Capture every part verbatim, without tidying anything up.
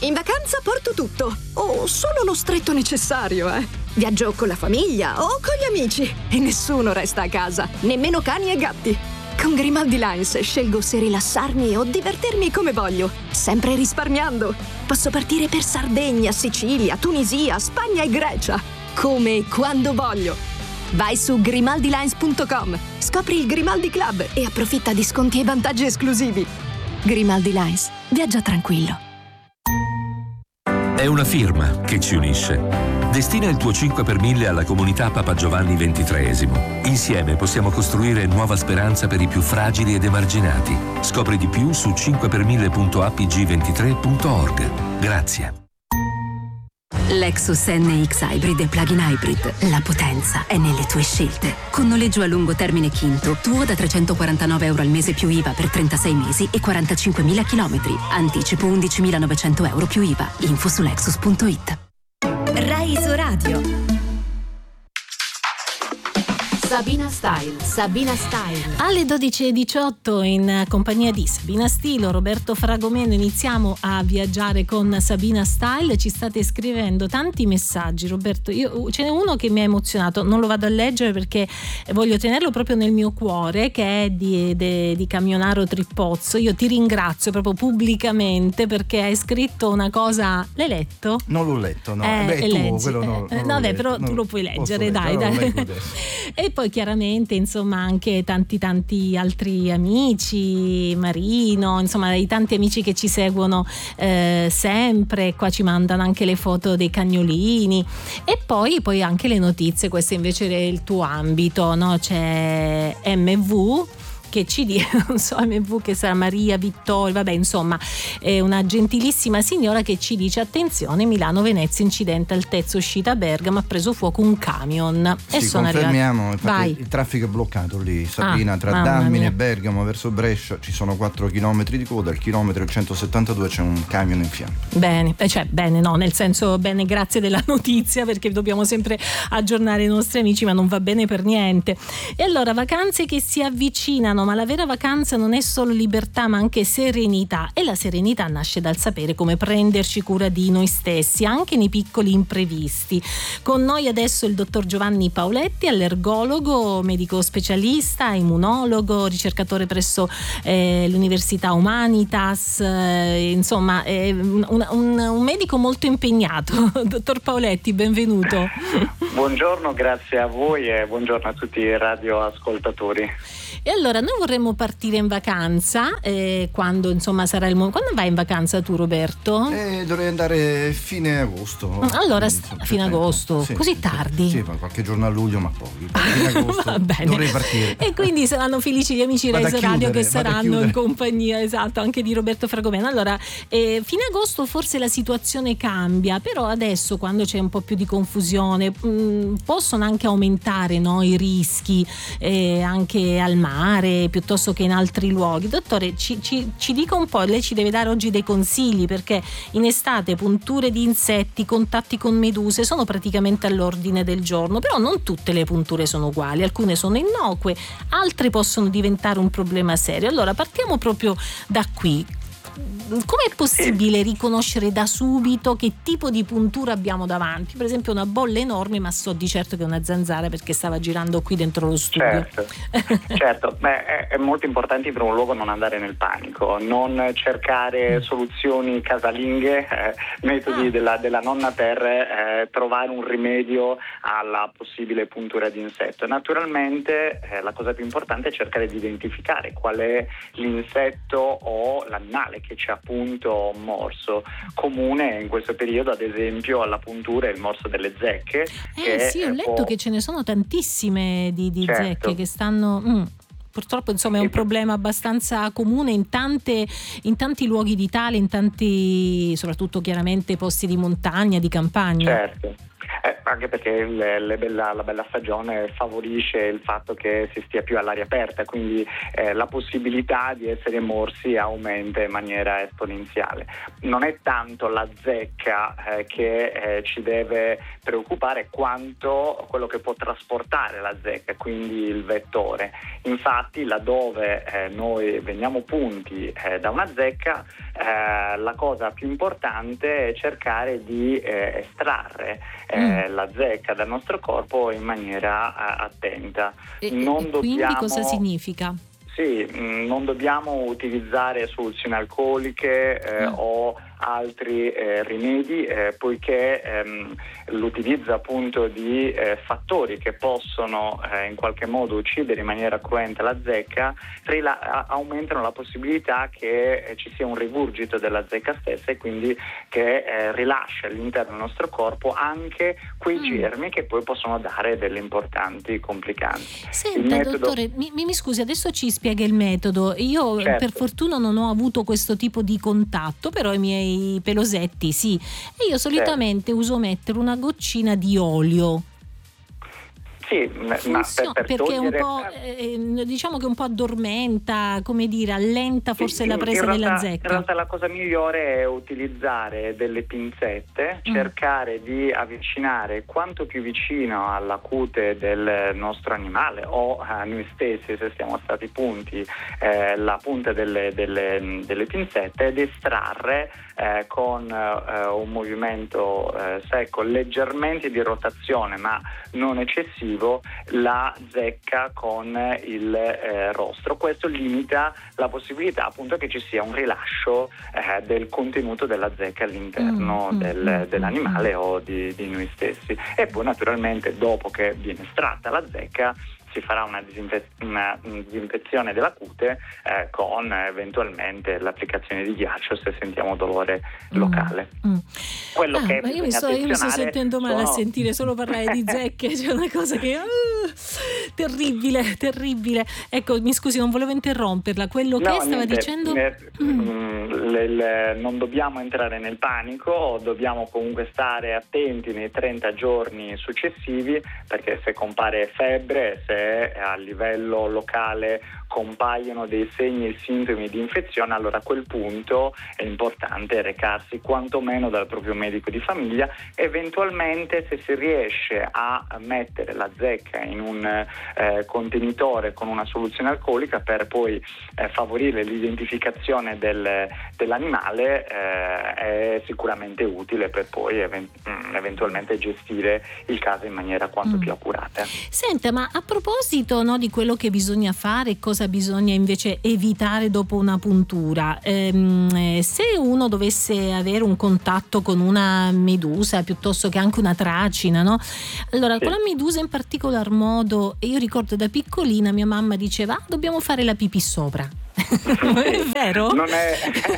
In vacanza porto tutto, o solo lo stretto necessario, eh. Viaggio con la famiglia o con gli amici e nessuno resta a casa, nemmeno cani e gatti. Con Grimaldi Lines scelgo se rilassarmi o divertirmi come voglio, sempre risparmiando. Posso partire per Sardegna, Sicilia, Tunisia, Spagna e Grecia, come e quando voglio. Vai su grimaldi lines punto com, scopri il Grimaldi Club e approfitta di sconti e vantaggi esclusivi. Grimaldi Lines, viaggia tranquillo. È una firma che ci unisce. Destina il tuo cinque per mille alla comunità Papa Giovanni ventitreesimo. Insieme possiamo costruire nuova speranza per i più fragili ed emarginati. Scopri di più su cinque per mille punto a p g ventitré punto org. Grazie. Lexus N X Hybrid e Plug-in Hybrid. La potenza è nelle tue scelte. Con noleggio a lungo termine Quinto, tuo da trecentoquarantanove euro al mese più I V A per trentasei mesi e quarantacinquemila chilometri. Anticipo undicimilanovecento euro più I V A. Info su lexus punto it. Rai Isoradio. Sabina Style, Sabina Style. Alle dodici e diciotto in compagnia di Sabina Stilo, Roberto Fragomeno, iniziamo a viaggiare con Sabina Style. Ci state scrivendo tanti messaggi, Roberto. Io, ce n'è uno che mi ha emozionato, non lo vado a leggere perché voglio tenerlo proprio nel mio cuore, che è di, de, di Camionaro Trippozzo. Io ti ringrazio proprio pubblicamente perché hai scritto una cosa. L'hai letto? Non l'ho letto, no. Eh, Beh, è tuo, leggi. quello no, eh, non no, l'ho beh, letto, però non tu lo puoi leggere, dai, leggere, dai. E poi chiaramente insomma anche tanti tanti altri amici, Marino, insomma i tanti amici che ci seguono eh, sempre, qua ci mandano anche le foto dei cagnolini e poi, poi anche le notizie. Questo invece è il tuo ambito, no? C'è M V che ci dice, non so, M V che sarà Maria Vittoria, vabbè, insomma è una gentilissima signora che ci dice: attenzione, Milano-Venezia, incidente altezza uscita a Bergamo, ha preso fuoco un camion. Sì, e sono confermiamo, arrivati. il traffico è bloccato lì, Sabina, ah, tra Dammine mia. e Bergamo verso Brescia ci sono quattro chilometri di coda, al chilometro centosettantadue c'è un camion in fiamme. Bene, cioè bene, no, nel senso bene, grazie della notizia, perché dobbiamo sempre aggiornare i nostri amici, ma non va bene per niente. E allora, vacanze che si avvicinano, ma la vera vacanza non è solo libertà ma anche serenità, e la serenità nasce dal sapere come prenderci cura di noi stessi anche nei piccoli imprevisti. Con noi adesso il dottor Giovanni Pauletti, allergologo, medico specialista, immunologo, ricercatore presso eh, l'Università Humanitas, eh, insomma è un, un, un medico molto impegnato. Dottor Pauletti, benvenuto. Buongiorno, grazie a voi e buongiorno a tutti i radioascoltatori. E allora noi vorremmo partire in vacanza eh, quando insomma sarà il momento. Quando vai in vacanza tu, Roberto? Eh, dovrei andare fine agosto. Allora, Quindi, insomma, fine agosto, sì, così sì, tardi? Sì, ma qualche giorno a luglio, ma pochi. Fine agosto Va bene. dovrei partire. E quindi saranno felici gli amici Vado a Rai Radio chiudere, che vado a saranno chiudere. in compagnia, esatto, anche di Roberto Fragomeno. Allora, eh, fine agosto forse la situazione cambia, però adesso quando c'è un po' più di confusione mh, possono anche aumentare, no, i rischi eh, anche al mare piuttosto che in altri luoghi. Dottore, ci, ci, ci dica un po', lei ci deve dare oggi dei consigli, perché in estate punture di insetti, contatti con meduse sono praticamente all'ordine del giorno, però non tutte le punture sono uguali, alcune sono innocue, altre possono diventare un problema serio. Allora partiamo proprio da qui. Com'è possibile riconoscere da subito che tipo di puntura abbiamo davanti? Per esempio una bolla enorme, ma so di certo che è una zanzara perché stava girando qui dentro lo studio. Certo, certo. Beh, è, è molto importante in primo luogo non andare nel panico, non cercare soluzioni casalinghe, eh, metodi ah. della, della nonna per eh, trovare un rimedio alla possibile puntura di insetto. Naturalmente eh, la cosa più importante è cercare di identificare qual è l'insetto o l'animale che ci ha appunto morso. Comune in questo periodo ad esempio alla puntura è il morso delle zecche. Eh che sì, ho letto può... che ce ne sono tantissime di, di certo. zecche che stanno... Mm. Purtroppo insomma è un problema abbastanza comune in tante in tanti luoghi d'Italia, in tanti soprattutto chiaramente posti di montagna, di campagna. Certo. Eh, anche perché le, le bella, la bella stagione favorisce il fatto che si stia più all'aria aperta, quindi eh, la possibilità di essere morsi aumenta in maniera esponenziale. Non è tanto la zecca eh, che eh, ci deve preoccupare quanto quello che può trasportare la zecca, quindi il vettore. Infatti laddove eh, noi veniamo punti eh, da una zecca, eh, la cosa più importante è cercare di eh, estrarre eh, mm. la zecca dal nostro corpo in maniera eh, attenta. E, non e dobbiamo... quindi cosa significa? Sì, mh, non dobbiamo utilizzare soluzioni alcoliche eh, mm. o altri eh, rimedi eh, poiché ehm, l'utilizzo appunto di eh, fattori che possono eh, in qualche modo uccidere in maniera cruenta la zecca rila- a- aumentano la possibilità che eh, ci sia un rigurgito della zecca stessa e quindi che eh, rilascia all'interno del nostro corpo anche quei mm. germi che poi possono dare delle importanti complicanze. Senta, il metodo... dottore, mi, mi scusi, adesso ci spiega il metodo. Io certo. per fortuna non ho avuto questo tipo di contatto, però i miei pelosetti sì, e io solitamente certo. uso mettere una goccina di olio. Sì, Funziona, per, per perché togliere... un po' eh, diciamo che un po' addormenta, come dire, allenta forse sì, la presa in realtà, della zecca. In realtà la cosa migliore è utilizzare delle pinzette, mm. cercare di avvicinare quanto più vicino alla cute del nostro animale o a noi stessi se siamo stati punti eh, la punta delle, delle, delle pinzette ed estrarre eh, con eh, un movimento eh, secco, leggermente di rotazione ma non eccessivo, la zecca con il eh, rostro. Questo limita la possibilità appunto che ci sia un rilascio eh, del contenuto della zecca all'interno mm, del, mm, dell'animale mm. o di, di noi stessi. E poi naturalmente dopo che viene estratta la zecca si farà una, disinfe- una disinfezione della cute eh, con eventualmente l'applicazione di ghiaccio se sentiamo dolore locale. Mm, mm. Quello ah, che ma io mi, sto, io mi sto sentendo male sono... a sentire solo parlare di zecche, c'è una cosa che uh, terribile, terribile. Ecco, mi scusi, non volevo interromperla. Quello no, che stava niente, dicendo ne, mm. le, le, non dobbiamo entrare nel panico, dobbiamo comunque stare attenti nei trenta giorni successivi, perché se compare febbre, se a livello locale compaiono dei segni e sintomi di infezione, allora a quel punto è importante recarsi quantomeno dal proprio medico di famiglia. Eventualmente, se si riesce a mettere la zecca in un eh, contenitore con una soluzione alcolica per poi eh, favorire l'identificazione del, dell'animale, eh, è sicuramente utile per poi even- eventualmente gestire il caso in maniera quanto mm. più accurata. Senta, ma a proposito no, di quello che bisogna fare, cosa bisogna invece evitare dopo una puntura, ehm, se uno dovesse avere un contatto con una medusa piuttosto che anche una tracina, no? Allora, sì. con la medusa in particolar modo, io ricordo da piccolina mia mamma diceva ah, dobbiamo fare la pipì sopra. È vero? Non è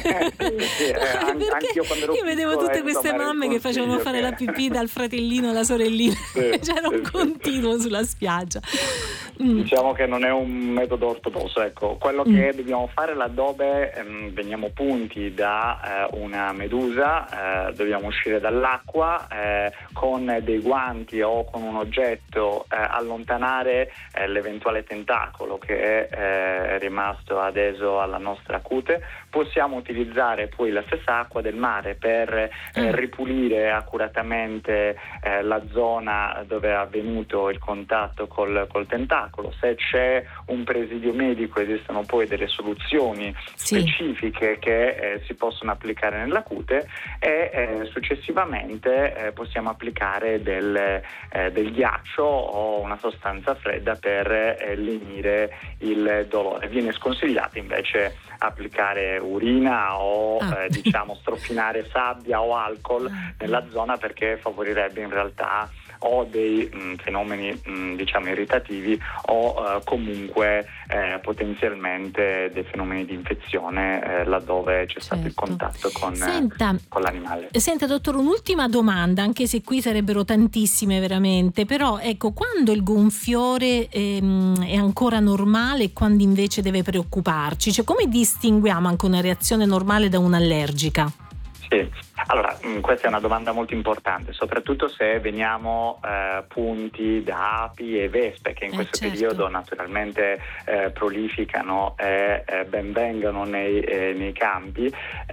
sì, eh, anche io quando ero io vedevo tutte queste mamme che facevano fare che... la pipì dal fratellino alla sorellina, sì, c'era un sì, continuo sì. sulla spiaggia. Mm. Diciamo che non è un metodo ortodosso, ecco. Quello mm. che dobbiamo fare laddove ehm, veniamo punti da eh, una medusa, eh, dobbiamo uscire dall'acqua eh, con dei guanti o con un oggetto, eh, allontanare eh, l'eventuale tentacolo che è eh, rimasto adeso alla nostra cute. Possiamo utilizzare poi la stessa acqua del mare per eh, mm. ripulire accuratamente eh, la zona dove è avvenuto il contatto col, col tentacolo. Se c'è un presidio medico esistono poi delle soluzioni sì. specifiche che eh, si possono applicare nella cute e eh, successivamente eh, possiamo applicare del, eh, del ghiaccio o una sostanza fredda per eh, lenire il dolore. Viene sconsigliato invece applicare urina o ah. eh, diciamo strofinare sabbia o alcol nella zona, perché favorirebbe in realtà o dei mh, fenomeni mh, diciamo irritativi o uh, comunque eh, potenzialmente dei fenomeni di infezione eh, laddove c'è certo. stato il contatto con, senta, con l'animale. Senta dottore, un'ultima domanda, anche se qui sarebbero tantissime veramente, però ecco, quando il gonfiore ehm, è ancora normale e quando invece deve preoccuparci, cioè come distinguiamo anche una reazione normale da un'allergica? Sì, Allora, mh, questa è una domanda molto importante, soprattutto se veniamo eh, punti da api e vespe, che in Eh, questo certo. periodo naturalmente eh, prolificano e eh, benvengano nei, eh, nei campi.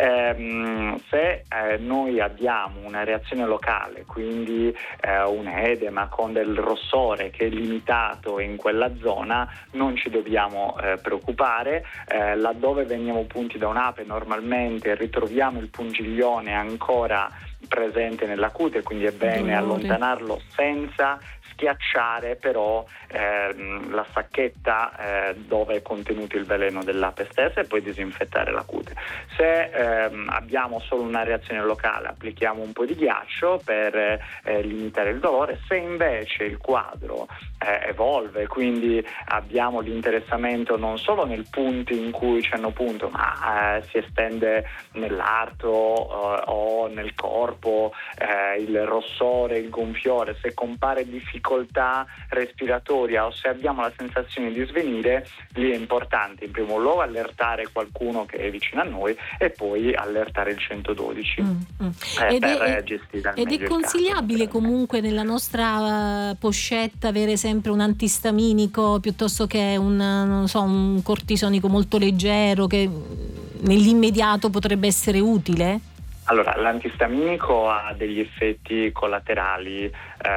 Ehm, se eh, noi abbiamo una reazione locale, quindi eh, un edema con del rossore che è limitato in quella zona, non ci dobbiamo eh, preoccupare. Eh, laddove veniamo punti da un'ape, normalmente ritroviamo il pungiglione ancora presente nella cute, quindi è bene Dolore. allontanarlo senza schiacciare però ehm, la sacchetta eh, dove è contenuto il veleno dell'ape stessa, e poi disinfettare la cute. Se ehm, abbiamo solo una reazione locale, applichiamo un po' di ghiaccio per eh, limitare il dolore. Se invece il quadro eh, evolve, quindi abbiamo l'interessamento non solo nel punto in cui ci hanno punto, ma eh, si estende nell'arto eh, o nel corpo, eh, il rossore, il gonfiore, se compare difficoltà respiratoria o se abbiamo la sensazione di svenire, lì è importante in primo luogo allertare qualcuno che è vicino a noi e poi allertare il centododici Mm, mm. eh, Ed per è- gestire al Ed meglio è il caso, consigliabile naturalmente. comunque nella nostra eh, pochette avere sempre un antistaminico piuttosto che un, non so, un cortisonico molto leggero che mm, nell'immediato potrebbe essere utile? Allora, l'antistaminico ha degli effetti collaterali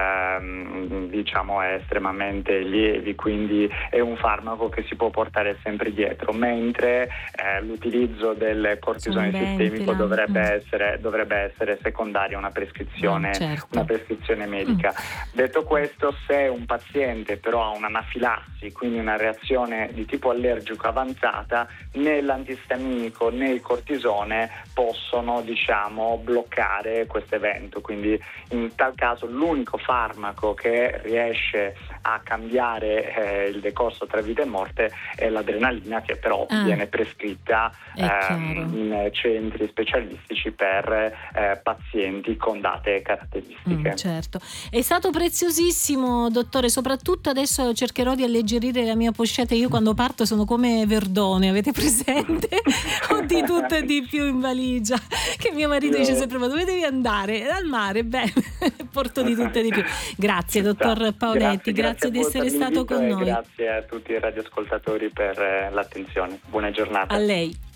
ehm, diciamo estremamente lievi, quindi è un farmaco che si può portare sempre dietro, mentre eh, l'utilizzo del cortisone Sono sistemico Ventela, dovrebbe mm. essere dovrebbe essere secondaria a una prescrizione, Eh, certo. una prescrizione medica. Detto questo, se un paziente però ha un'anafilassi, quindi una reazione di tipo allergico avanzata, né l'antistaminico né il cortisone possono, diciamo, bloccare questo evento. Quindi in tal caso l'unico farmaco che riesce a cambiare eh, il decorso tra vita e morte è l'adrenalina, che però Ah. viene prescritta È ehm, chiaro. in centri specialistici per eh, pazienti con date caratteristiche. Mm, certo, è stato preziosissimo, dottore, soprattutto adesso cercherò di alleggerire la mia pochette. Io quando parto sono come Verdone, avete presente? Ho di tutto e di più in valigia, che mio marito dice sempre: ma dove devi andare? Al mare. Beh, porto di tutto e di più. Grazie dottor Paoletti, grazie, a di voi essere per stato l'invito con e noi. Grazie a tutti i radioascoltatori per eh, l'attenzione. Buona giornata. A lei.